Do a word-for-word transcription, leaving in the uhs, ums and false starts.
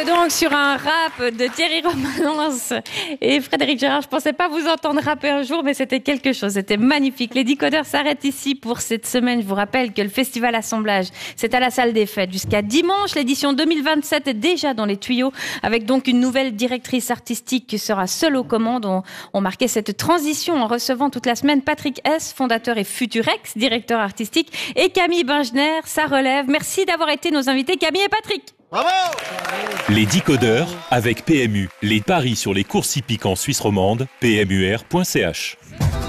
donc sur un rap de Thierry Romanence et Frédéric Gérard. Je pensais pas vous entendre rapper un jour, mais c'était quelque chose. C'était magnifique. Les décodeurs s'arrêtent ici pour cette semaine. Je vous rappelle que le festival Assemblage, c'est à la salle des fêtes jusqu'à dimanche. L'édition deux mille vingt-sept est déjà dans les tuyaux, avec donc une nouvelle directrice artistique qui sera seule aux commandes. On, on marquait cette transition en recevant toute la semaine Patrick S, fondateur et futur ex-directeur artistique, et Camille Bingener, sa relève. Merci d'avoir été nos invités, Camille et Patrick. Bravo! Les décodeurs avec P M U. Les paris sur les courses hippiques en Suisse romande, p m u r point c h.